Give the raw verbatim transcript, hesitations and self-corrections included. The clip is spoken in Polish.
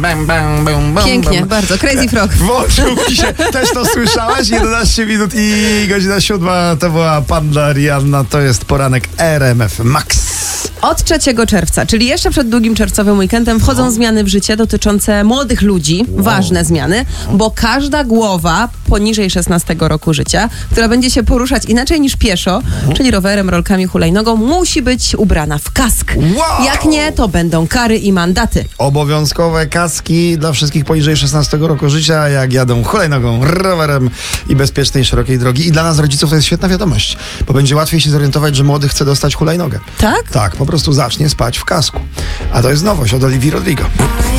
bam, bam, bam, bam. Pięknie, bardzo. Crazy Frog. Włączył mi się. Też to słyszałaś? jedenaście minut i godzina siódma. To była Panda Rihanna. To jest poranek R M F Max. Od trzeciego czerwca, czyli jeszcze przed długim czerwcowym weekendem, wchodzą zmiany w życie dotyczące młodych ludzi. Wow. Ważne zmiany, bo każda głowa poniżej szesnastego roku życia, która będzie się poruszać inaczej niż pieszo, czyli rowerem, rolkami, hulajnogą, musi być ubrana w kask. Wow. Jak nie, to będą kary i mandaty. Obowiązkowe kaski dla wszystkich poniżej szesnastego roku życia, jak jadą hulajnogą, rowerem i bezpiecznej, szerokiej drogi. I dla nas, rodziców, to jest świetna wiadomość, bo będzie łatwiej się zorientować, że młody chce dostać hulajnogę. Tak? Tak, po prostu zacznie spać w kasku. A to jest nowość od Olivii Rodrigo.